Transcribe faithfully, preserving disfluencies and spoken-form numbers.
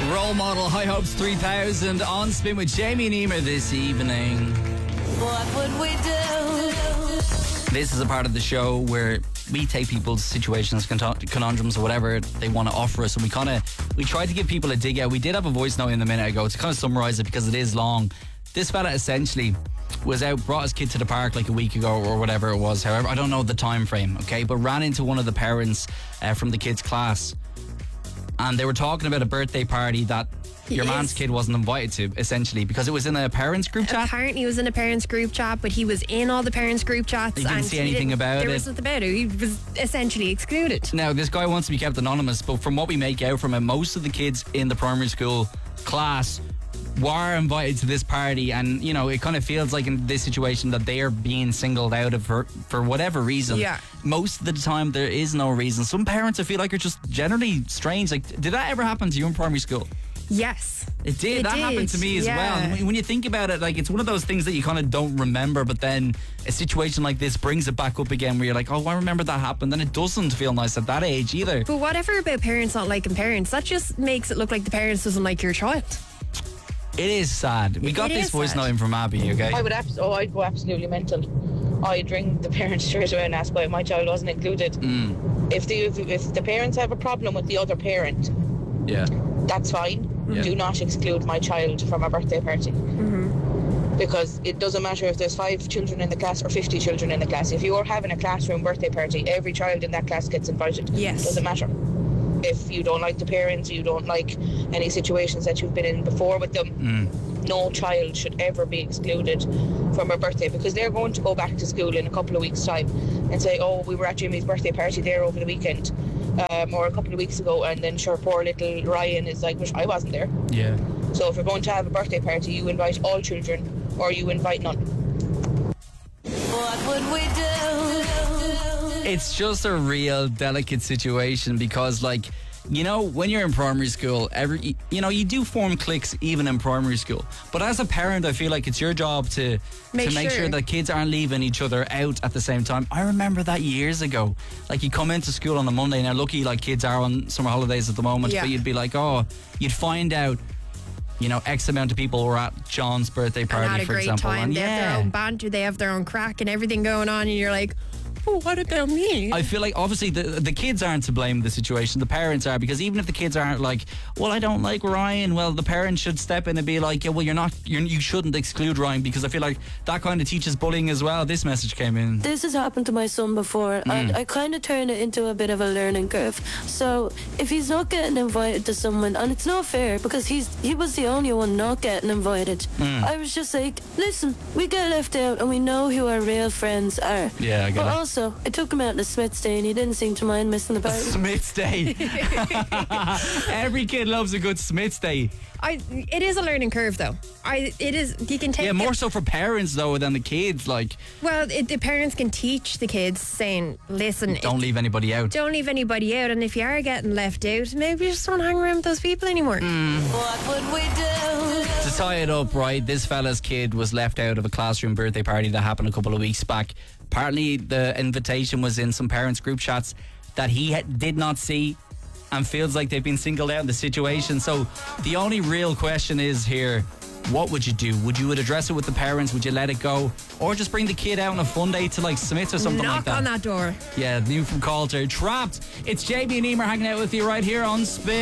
Role Model High Hopes three thousand on Spin with Jamie and Emer this evening. What would we do? This is a part of the show where we take people's situations, conundrums or whatever they want to offer us, and we kind of we try to give people a dig out. We did have a voice note in a minute ago to kind of summarise it because it is long. This fella essentially was out, brought his kid to the park like a week ago or whatever it was. However, I don't know the time frame, okay, but ran into one of the parents uh, from the kid's class, and they were talking about a birthday party that your man's kid wasn't invited to, essentially, because it was in a parents group chat. Apparently he was in a parents group chat, but he was in all the parents group chats. You didn't and see he anything didn't, about there it. There was nothing about it. He was essentially excluded. Now, this guy wants to be kept anonymous, but from what we make out from it, most of the kids in the primary school class were invited to this party, and you know, it kind of feels like in this situation that they are being singled out of for, for whatever reason. Yeah. Most of the time there is no reason. Some parents I feel like are just generally strange. Like, did that ever happen to you in primary school? Yes. It did. It that did. happened to me as Yeah. well. And when you think about it, like, it's one of those things that you kind of don't remember, but then a situation like this brings it back up again where you're like, oh, I remember that happened. And it doesn't feel nice at that age either. But whatever about parents not liking parents, that just makes it look like the parents doesn't like your child. It is sad. We got It this is voice sad. note in from Abby, okay? I would abs- oh, I'd go absolutely mental. I'd ring the parents straight away and ask why my child wasn't included. Mm. If the if, if the parents have a problem with the other parent, Yeah. that's fine. Yeah. Do not exclude my child from a birthday party. Mm-hmm. Because it doesn't matter if there's five children in the class or fifty children in the class. If you're having a classroom birthday party, every child in that class gets invited. Yes. Doesn't matter. If you don't like the parents, you don't like any situations that you've been in before with them, Mm. no child should ever be excluded from a birthday, because they're going to go back to school in a couple of weeks' time and say, oh, we were at Jimmy's birthday party there over the weekend, um, or a couple of weeks ago, and then sure, poor little Ryan is like, wish I wasn't there. Yeah. So if you're going to have a birthday party, you invite all children or you invite none. What would we do? It's just a real delicate situation because, like, you know, when you're in primary school, every you know, you do form cliques even in primary school. But as a parent, I feel like it's your job to Make to make sure. sure that kids aren't leaving each other out at the same time. I remember that years ago. Like, you come into school on a Monday. Now, lucky, like, kids are on summer holidays at the moment, Yeah. but you'd be like, oh, you'd find out, you know, X amount of people were at John's birthday party, And had a for great example. time. And They have yeah. their own banter, they have their own crack and everything going on, and you're like, oh, what about me? I feel like obviously the the kids aren't to blame the situation, the parents are, because even if the kids aren't like, well, I don't like Ryan, well, the parents should step in and be like, yeah, well, you're not, you're, you shouldn't exclude Ryan, because I feel like that kind of teaches bullying as well. This message came in. This has happened to my son before, and I kind of turn it into a bit of a learning curve. So if he's not getting invited to someone, and it's not fair because he's he was the only one not getting invited, I was just like, listen, we get left out and we know who our real friends are. Yeah, I get But it. also, I took him out to Smith's Day and he didn't seem to mind missing the party. Smith's Day. Every kid loves a good Smith's Day. I, it is a learning curve, though. I, it is. You can take. Yeah, more it, so for parents though than the kids. Like, Well, it, the parents can teach the kids, saying, "Listen, don't if- leave anybody out. don't leave anybody out, and if you are getting left out, maybe just don't hang around with those people anymore." What would we do? To tie it up, right, this fella's kid was left out of a classroom birthday party that happened a couple of weeks back. Apparently the invitation was in some parents group chats that he ha- did not see, and feels like they've been singled out in the situation. So the only real question is here, what would you do? Would you would address it with the parents? Would you let it go? Or just bring the kid out on a fun day to like Smith's or something Knock like that? on that door. Yeah, new from Coulter. Trapped. It's J B and Emer hanging out with you right here on Spin.